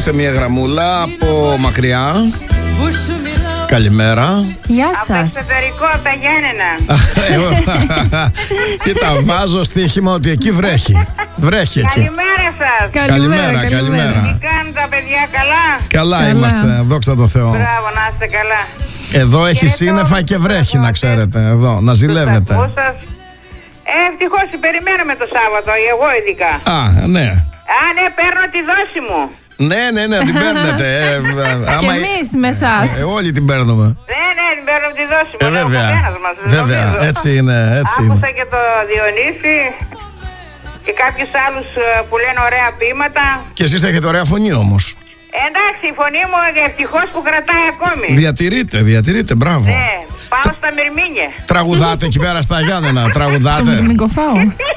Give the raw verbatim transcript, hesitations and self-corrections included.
Ήρθε μια γραμμούλα από μακριά. Καλημέρα. Γεια Από σας. εξωτερικό, από τα Γιάννενα. Κοίτα, βάζω στοίχημα ότι εκεί βρέχει. Βρέχει εκεί. Καλημέρα σας. Καλημέρα, καλημέρα. Τι κάνουν τα παιδιά, καλά? Καλά Καλά. είμαστε, δόξα τω Θεώ. Μπράβο, να είστε καλά. Εδώ έχει Χαιρετώ, σύννεφα και βρέχει, να σας ξέρετε. Εδώ, να ζηλεύετε. Τους ακούς σας. Ε, ευτυχώς περιμένουμε το Σάββατο, εγώ ειδικά. Α, ναι. Α, ναι, παίρνω τη δόση μου. Ναι, ναι, ναι, την παίρνετε. Ε, ε, Και άμα- εμείς με εσάς. ε, όλοι την παίρνουμε. Ναι, ναι, την παίρνω τη δόση μου. Ε, ναι, ο βέβαια. καθένας μας, δεν Βέβαια, νομίζω. έτσι είναι, έτσι είναι. Άκουσα και το Διονύση και κάποιους άλλους ε, που λένε ωραία ποίηματα. Και εσείς έχετε ωραία φωνή όμως. Εντάξει, η φωνή μου ευτυχώς που κρατάει ακόμη. Διατηρείτε, διατηρείτε, μπράβο. Ναι, πάω στα Μυρμήνια. Τραγουδάτε εκεί πέρα στα Γιάννενα, Στο τραγουδάτε. μην κοφάω.